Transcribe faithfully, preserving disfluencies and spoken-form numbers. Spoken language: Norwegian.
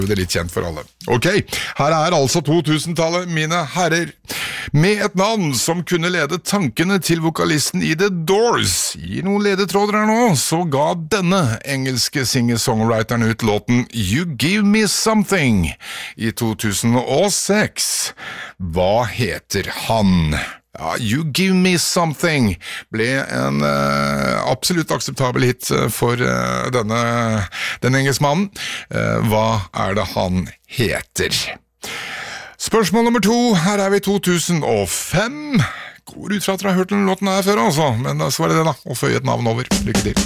Det er litt kjent for alle. Ok, her er altså to-tusentallet, mine herrer. Med et navn som kunne lede tankene til vokalisten i The Doors. I noen ledetråder her nå, så ga denne engelske singer-songwriteren ut låten You Give Me Something i to tusen og seks. Hva heter han? Ja, You Give Me Something ble en uh, absolutt akseptabel hit for uh, denne, den engelskmannen. Uh, hva er det han heter? Spørsmål nummer to, her er vi i to tusen og fem. Går ut fra at dere har hørt den låten her før, altså. Men så var det det da, å føye et navn over. Lykke til.